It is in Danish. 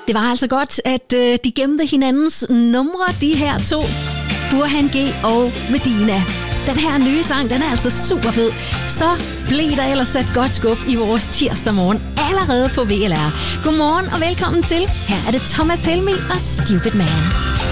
Det var altså godt, at de gemte hinandens numre, de her to. Burhan G og Medina. Den her nye sang, den er altså super fed. Så blev der ellers sat godt skub i vores tirsdag morgen allerede på VLR. Godmorgen og velkommen til. Her er det Thomas Helmig og Stupid Man.